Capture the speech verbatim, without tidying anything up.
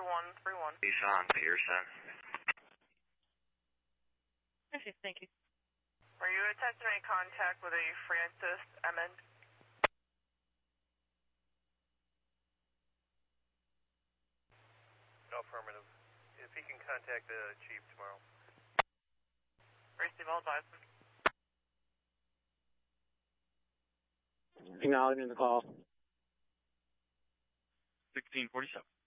one three one. Nissan Pearson. Okay, thank you. Were you attempting to make contact with a Francis Emmond? Affirmative. If he can contact the chief tomorrow. Receive all advice. Acknowledging the call. sixteen forty-seven.